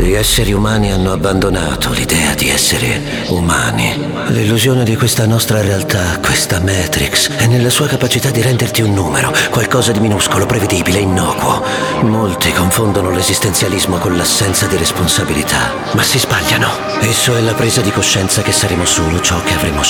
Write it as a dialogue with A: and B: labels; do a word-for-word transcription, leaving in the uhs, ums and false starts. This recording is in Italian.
A: Gli esseri umani hanno abbandonato l'idea di essere umani. L'illusione di questa nostra realtà, questa Matrix, è nella sua capacità di renderti un numero, qualcosa di minuscolo, prevedibile, innocuo. Molti confondono l'esistenzialismo con l'assenza di responsabilità, ma si sbagliano. Esso è la presa di coscienza che saremo solo ciò che avremo